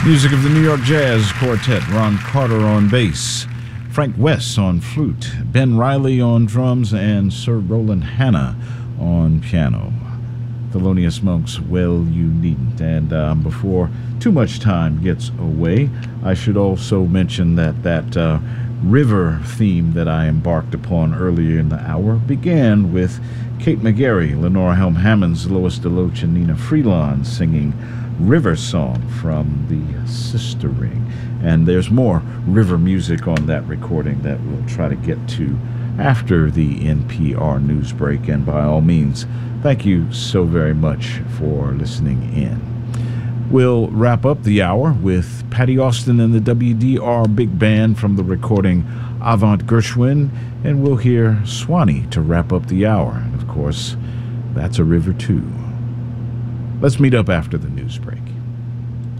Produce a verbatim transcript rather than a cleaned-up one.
Music of the New York Jazz Quartet, Ron Carter on bass, Frank West on flute, Ben Riley on drums, and Sir Roland Hanna on piano. Thelonious Monk's Well You Needn't. And um, before too much time gets away, I should also mention that that uh, river theme that I embarked upon earlier in the hour began with Kate McGarry, Lenora Helm Hammonds, Lois DeLoach, and Nina Freelon singing River Song from the Sister Ring. And there's more river music on that recording that we'll try to get to after the N P R news break. And by all means, thank you so very much for listening in. We'll wrap up the hour with Patty Austin and the W D R Big Band from the recording Avant Gershwin, and we'll hear Swanee to wrap up the hour. And of course, that's a river too. Let's meet up after the news break.